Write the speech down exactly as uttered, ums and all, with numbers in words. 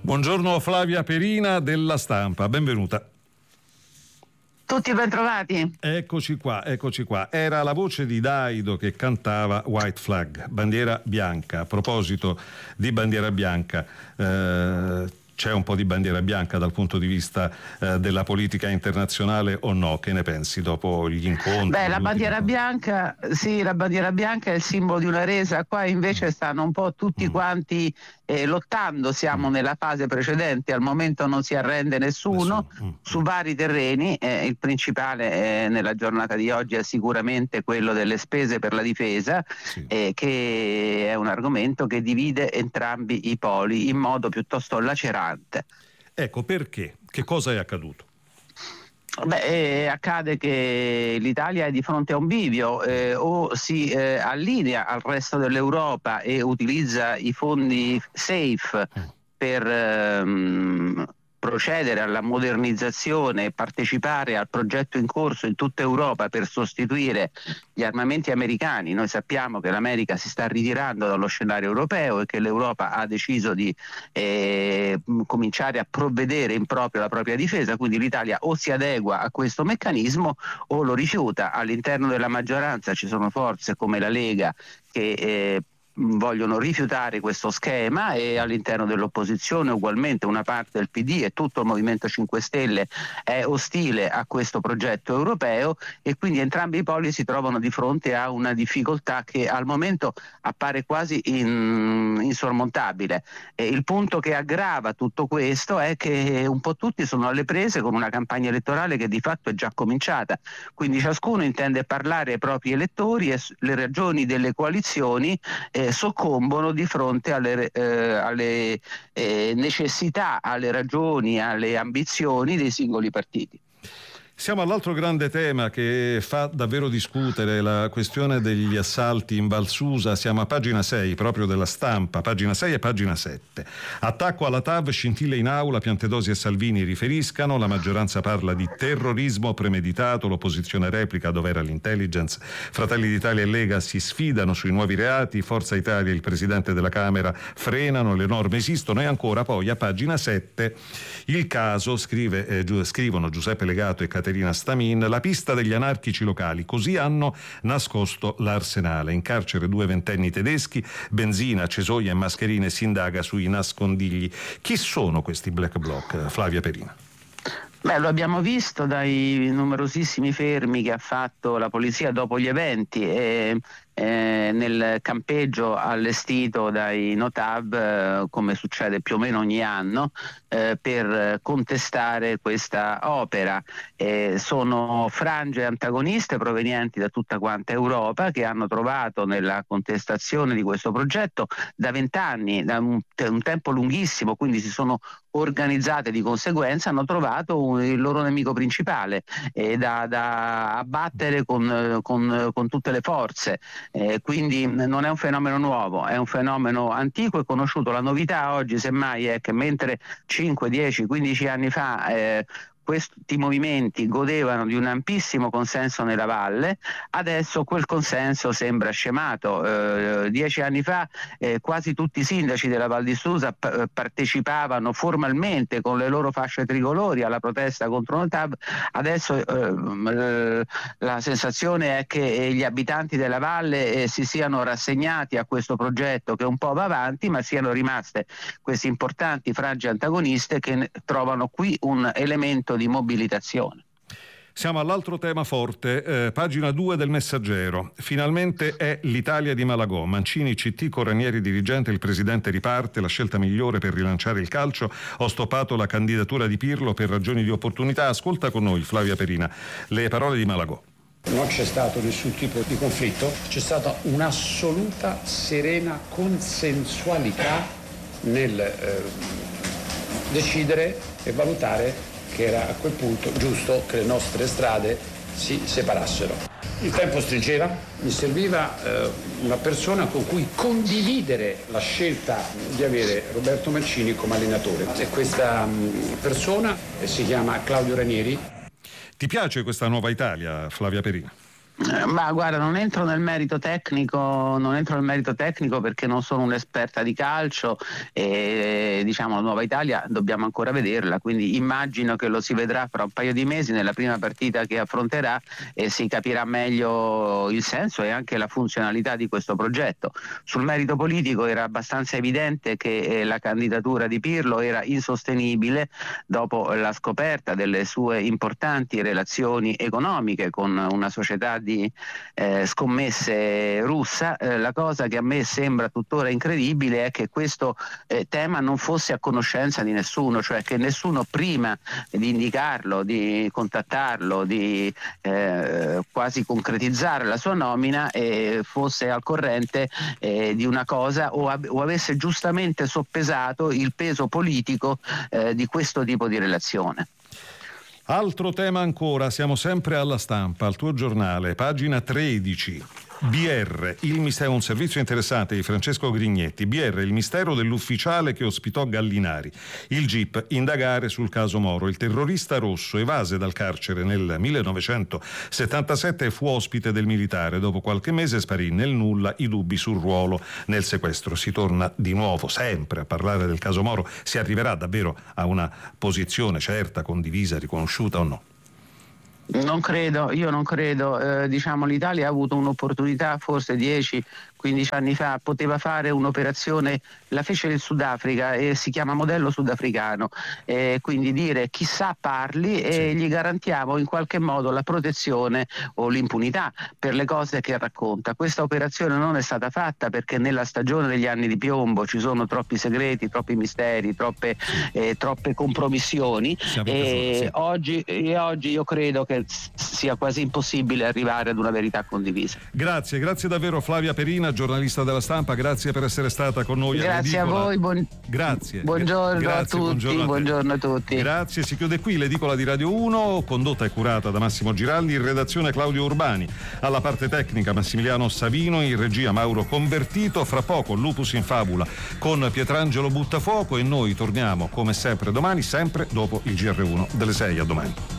Buongiorno Flavia Perina della Stampa, benvenuta. Tutti ben trovati. Eccoci qua, eccoci qua. Era la voce di Daido che cantava White Flag, bandiera bianca. A proposito di bandiera bianca, eh, c'è un po' di bandiera bianca dal punto di vista eh, della politica internazionale o no? Che ne pensi dopo gli incontri? Beh, la bandiera bianca, sì, la bandiera bianca è il simbolo di una resa. Qua invece stanno un po' tutti mm. quanti eh, lottando. Siamo mm. nella fase precedente, al momento non si arrende nessuno, nessuno. Mm. su vari terreni. Eh, il principale eh, nella giornata di oggi è sicuramente quello delle spese per la difesa, sì. eh, che è un argomento che divide entrambi i poli in modo piuttosto lacerante. Ecco, perché? Che cosa è accaduto? Beh, eh, accade che l'Italia è di fronte a un bivio, eh, o si eh, allinea al resto dell'Europa e utilizza i fondi safe per ehm, procedere alla modernizzazione e partecipare al progetto in corso in tutta Europa per sostituire gli armamenti americani. Noi sappiamo che l'America si sta ritirando dallo scenario europeo e che l'Europa ha deciso di eh, cominciare a provvedere in proprio alla propria difesa, quindi l'Italia o si adegua a questo meccanismo o lo rifiuta. All'interno della maggioranza ci sono forze come la Lega che eh, vogliono rifiutare questo schema, e all'interno dell'opposizione ugualmente una parte del P D e tutto il Movimento cinque Stelle è ostile a questo progetto europeo, e quindi entrambi i poli si trovano di fronte a una difficoltà che al momento appare quasi in, insormontabile. E il punto che aggrava tutto questo è che un po' tutti sono alle prese con una campagna elettorale che di fatto è già cominciata, quindi ciascuno intende parlare ai propri elettori e le ragioni delle coalizioni eh, soccombono di fronte alle, eh, alle eh, necessità, alle ragioni, alle ambizioni dei singoli partiti. Siamo all'altro grande tema che fa davvero discutere, la questione degli assalti in Val Susa. Siamo a pagina sei proprio della Stampa, pagina sei e pagina sette. Attacco alla T A V, scintille in aula, Piantedosi e Salvini riferiscano, la maggioranza parla di terrorismo premeditato, l'opposizione replica dov'era l'intelligence, Fratelli d'Italia e Lega si sfidano sui nuovi reati, Forza Italia e il Presidente della Camera frenano, le norme esistono. E ancora poi a pagina sette il caso, scrive, eh, scrivono Giuseppe Legato e Caterina Stamin, la pista degli anarchici locali, così hanno nascosto l'arsenale. In carcere due ventenni tedeschi, benzina, cesoia e mascherine, si indaga sui nascondigli. Chi sono questi black bloc, Flavia Perina? Beh, lo abbiamo visto dai numerosissimi fermi che ha fatto la polizia dopo gli eventi e eh, nel campeggio allestito dai Notav, eh, come succede più o meno ogni anno, eh, per contestare questa opera. Eh, sono frange antagoniste provenienti da tutta quanta Europa che hanno trovato nella contestazione di questo progetto da vent'anni, da un, un tempo lunghissimo, quindi si sono organizzate di conseguenza, hanno trovato un, il loro nemico principale eh, da, da abbattere con, con, con tutte le forze. Eh, quindi non è un fenomeno nuovo, è un fenomeno antico e conosciuto. La novità oggi semmai è che mentre cinque, dieci, quindici anni fa eh, questi movimenti godevano di un ampissimo consenso nella valle, adesso quel consenso sembra scemato. Eh, dieci anni fa eh, quasi tutti i sindaci della Val di Susa p- partecipavano formalmente con le loro fasce tricolori alla protesta contro Notav. Adesso eh, la sensazione è che gli abitanti della valle eh, si siano rassegnati a questo progetto che un po' va avanti, ma siano rimaste queste importanti frange antagoniste che trovano qui un elemento di mobilitazione. Siamo all'altro tema forte, eh, pagina due del Messaggero. Finalmente è l'Italia di Malagò. Mancini, C T, Corranieri dirigente, il presidente riparte, la scelta migliore per rilanciare il calcio. Ho stoppato la candidatura di Pirlo per ragioni di opportunità. Ascolta con noi Flavia Perina le parole di Malagò. Non c'è stato nessun tipo di conflitto, c'è stata un'assoluta serena consensualità nel eh, decidere e valutare che era a quel punto giusto che le nostre strade si separassero. Il tempo stringeva, mi serviva eh, una persona con cui condividere la scelta di avere Roberto Mancini come allenatore. E questa mh, persona eh, si chiama Claudio Ranieri. Ti piace questa nuova Italia, Flavia Perina? Ma guarda, non entro nel merito tecnico, non entro nel merito tecnico perché non sono un'esperta di calcio e diciamo la Nuova Italia dobbiamo ancora vederla, quindi immagino che lo si vedrà fra un paio di mesi nella prima partita che affronterà e si capirà meglio il senso e anche la funzionalità di questo progetto. Sul merito politico era abbastanza evidente che la candidatura di Pirlo era insostenibile dopo la scoperta delle sue importanti relazioni economiche con una società di eh, scommesse russa. Eh, la cosa che a me sembra tuttora incredibile è che questo eh, tema non fosse a conoscenza di nessuno, cioè che nessuno prima di indicarlo, di contattarlo, di eh, quasi concretizzare la sua nomina eh, fosse al corrente eh, di una cosa o, ab- o avesse giustamente soppesato il peso politico eh, di questo tipo di relazione. Altro tema ancora, siamo sempre alla Stampa, al tuo giornale, pagina tredici. B R, il mistero, un servizio interessante di Francesco Grignetti. B R, il mistero dell'ufficiale che ospitò Gallinari. Il G I P, indagare sul caso Moro. Il terrorista rosso evase dal carcere nel millenovecentosettantasette e fu ospite del militare. Dopo qualche mese sparì nel nulla, i dubbi sul ruolo nel sequestro. Si torna di nuovo sempre a parlare del caso Moro. Si arriverà davvero a una posizione certa, condivisa, riconosciuta o no? Non credo, io non credo, eh, diciamo l'Italia ha avuto un'opportunità forse dieci quindici anni fa, poteva fare un'operazione, la fece il Sudafrica e si chiama modello sudafricano, eh, quindi dire chissà parli e gli garantiamo in qualche modo la protezione o l'impunità per le cose che racconta. Questa operazione non è stata fatta perché nella stagione degli anni di piombo ci sono troppi segreti, troppi misteri, troppe, eh, troppe compromissioni e, sì. oggi, e oggi io credo che sia quasi impossibile arrivare ad una verità condivisa. Grazie, grazie davvero Flavia Perina, giornalista della Stampa, grazie per essere stata con noi. Grazie a voi, buon... grazie. Buongiorno grazie, a tutti, buongiorno a, buongiorno a tutti. Grazie, si chiude qui l'edicola di Radio uno, condotta e curata da Massimo Giraldi, in redazione Claudio Urbani, alla parte tecnica Massimiliano Savino, in regia Mauro Convertito. Fra poco Lupus in Fabula con Pietrangelo Buttafuoco e noi torniamo come sempre domani, sempre dopo il G R uno delle sei. A domani.